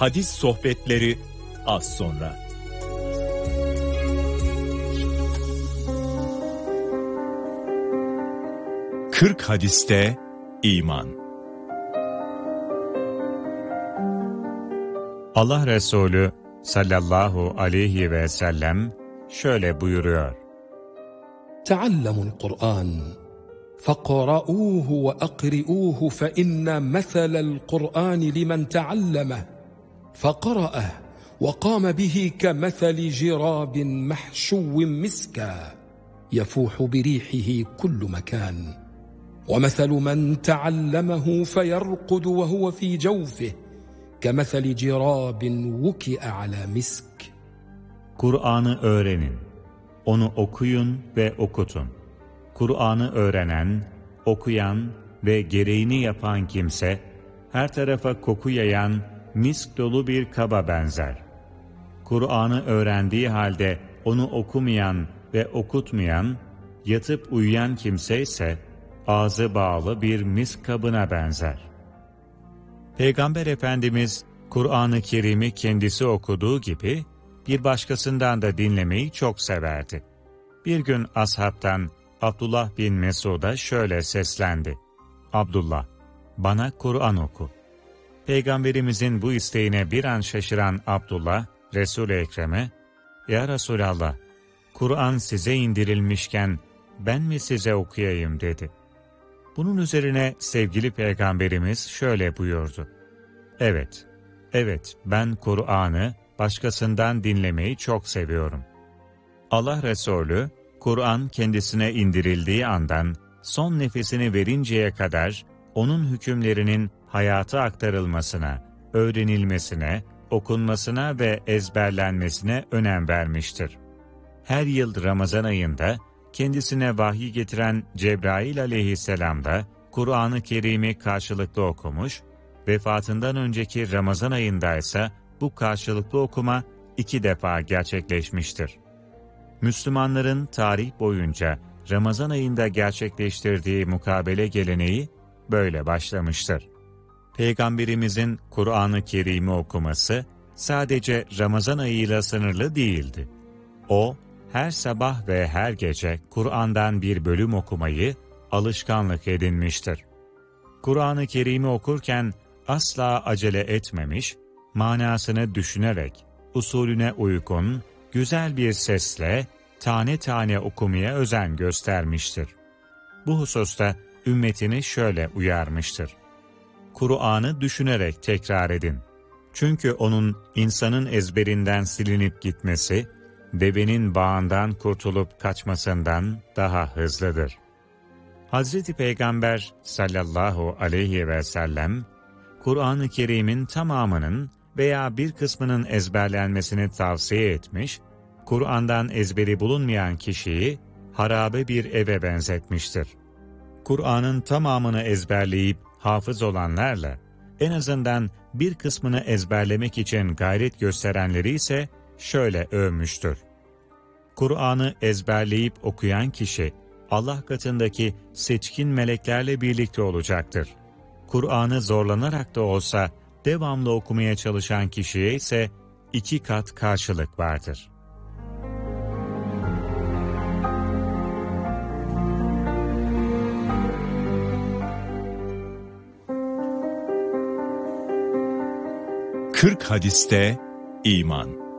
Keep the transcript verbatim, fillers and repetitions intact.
Hadis sohbetleri az sonra. kırk hadiste iman. Allah Resulü sallallahu aleyhi ve sellem şöyle buyuruyor: تعلموا القرآن فاقرؤوه وأقرئوه فإن مثل القرآن لمن تعلمه فقرأه وقام به كمثل جراب محشو مسكا يفوح بريحه كل مكان ومثل من تعلمه فيرقد وهو في جوفه كمثل جراب وكئ على مسك. Kur'an'ı öğrenin, onu okuyun ve okutun. Kur'an'ı öğrenen, okuyan ve gereğini yapan kimse, her tarafa koku yayan, misk dolu bir kaba benzer. Kur'an'ı öğrendiği halde onu okumayan ve okutmayan, yatıp uyuyan kimse ise, ağzı bağlı bir misk kabına benzer. Peygamber Efendimiz, Kur'an-ı Kerim'i kendisi okuduğu gibi, bir başkasından da dinlemeyi çok severdi. Bir gün ashabtan Abdullah bin Mesud'a şöyle seslendi: Abdullah, bana Kur'an oku. Peygamberimizin bu isteğine bir an şaşıran Abdullah, Resul-i Ekrem'e, Ya Resulallah, Kur'an size indirilmişken ben mi size okuyayım dedi. Bunun üzerine sevgili Peygamberimiz şöyle buyurdu: Evet, evet ben Kur'an'ı başkasından dinlemeyi çok seviyorum. Allah Resulü, Kur'an kendisine indirildiği andan son nefesini verinceye kadar onun hükümlerinin hayata aktarılmasına, öğrenilmesine, okunmasına ve ezberlenmesine önem vermiştir. Her yıl Ramazan ayında kendisine vahiy getiren Cebrail aleyhisselam da Kur'an-ı Kerim'i karşılıklı okumuş, vefatından önceki Ramazan ayında ise bu karşılıklı okuma iki defa gerçekleşmiştir. Müslümanların tarih boyunca Ramazan ayında gerçekleştirdiği mukabele geleneği böyle başlamıştır. Peygamberimizin Kur'an-ı Kerim'i okuması sadece Ramazan ayıyla sınırlı değildi. O, her sabah ve her gece Kur'an'dan bir bölüm okumayı alışkanlık edinmiştir. Kur'an-ı Kerim'i okurken asla acele etmemiş, manasını düşünerek, usulüne uygun, güzel bir sesle tane tane okumaya özen göstermiştir. Bu hususta ümmetini şöyle uyarmıştır: Kur'an'ı düşünerek tekrar edin. Çünkü onun insanın ezberinden silinip gitmesi, devenin bağından kurtulup kaçmasından daha hızlıdır. Hazreti Peygamber sallallahu aleyhi ve sellem, Kur'an-ı Kerim'in tamamının veya bir kısmının ezberlenmesini tavsiye etmiş, Kur'an'dan ezberi bulunmayan kişiyi harabe bir eve benzetmiştir. Kur'an'ın tamamını ezberleyip hafız olanlarla, en azından bir kısmını ezberlemek için gayret gösterenleri ise şöyle övmüştür: Kur'an'ı ezberleyip okuyan kişi, Allah katındaki seçkin meleklerle birlikte olacaktır. Kur'an'ı zorlanarak da olsa devamlı okumaya çalışan kişiye ise iki kat karşılık vardır. kırk hadiste iman.